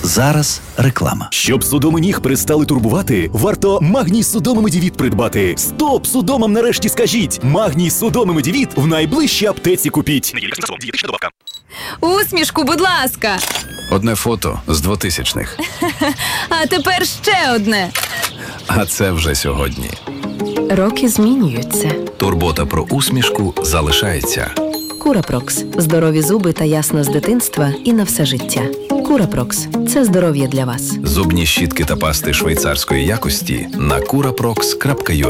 Зараз реклама. Щоб судоми ніг перестали турбувати, варто Магній Судоми Медівіт придбати. Стоп судомам нарешті скажіть! Магній Судоми Медівіт в найближчій аптеці купіть. Дієтична добавка. Усмішку, будь ласка. Одне фото з 2000-х. А тепер ще одне. А це вже сьогодні. Роки змінюються. Турбота про усмішку залишається. Курапрокс. Здорові зуби та ясна з дитинства і на все життя. Курапрокс. Це здоров'я для вас. Зубні щітки та пасти швейцарської якості на curaprox.ua.